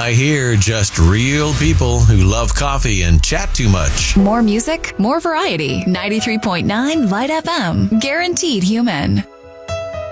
I hear just real people who love coffee and chat too much. More music, more variety. 93.9 Light FM. Guaranteed human.